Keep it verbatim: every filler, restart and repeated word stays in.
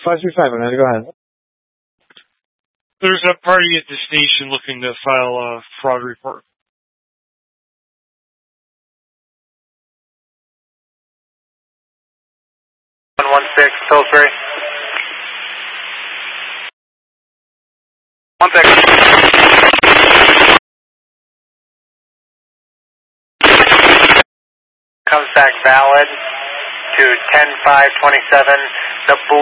five three five, I'm going to go ahead. There's a party at the station looking to file a fraud report. one one six, Pillsbury. One second. Comes back valid to ten five twenty-seven. The